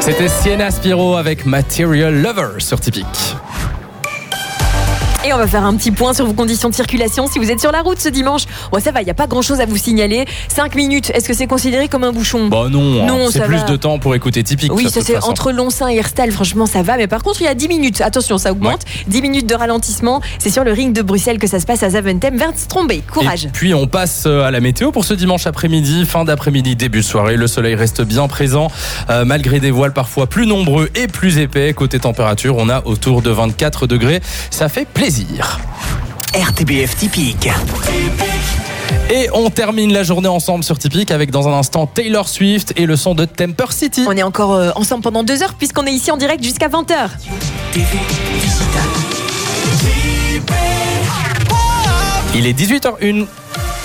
C'était Sienna Spiro avec Material Lover sur Typique. Et on va faire un petit point sur vos conditions de circulation. Si vous êtes sur la route ce dimanche, ça va, il n'y a pas grand chose à vous signaler. 5 minutes, est-ce que c'est considéré comme un bouchon ? Bah non, c'est plus va. de temps pour écouter Typique. Oui, ça c'est entre Longsin et Herstal, franchement ça va. Mais par contre, il y a 10 minutes, attention, ça augmente. 10 minutes de ralentissement, c'est sur le ring de Bruxelles que ça se passe à Zaventem vers Strombay. Courage. Et puis on passe à la météo pour ce dimanche après-midi, fin d'après-midi, début de soirée. Le soleil reste bien présent, malgré des voiles parfois plus nombreux et plus épais. Côté température, on a autour de 24 degrés. Ça fait plaisir. RTBF Typique. Et on termine la journée ensemble sur Typique avec dans un instant Taylor Swift et le son de Temper City. On est encore ensemble pendant 2 heures puisqu'on est ici en direct jusqu'à 20h. Il est 18h01.